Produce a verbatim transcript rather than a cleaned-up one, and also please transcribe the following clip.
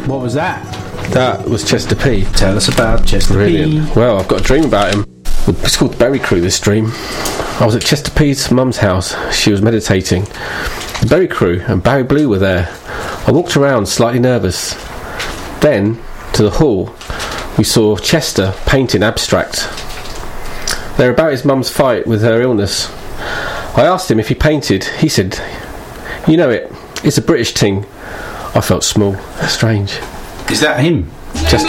What was that? That was Chester P. Tell us about Chester Brilliant. P. Well, I've got a dream about him. It's called the Berry Crew, this dream. I was at Chester P's mum's house. She was meditating. The Berry Crew and Barry Blue were there. I walked around, slightly nervous. Then, to the hall, we saw Chester painting abstract. They were about his mum's fight with her illness. I asked him if he painted. He said, "You know it, it's a British thing." I felt small, strange. Is that him?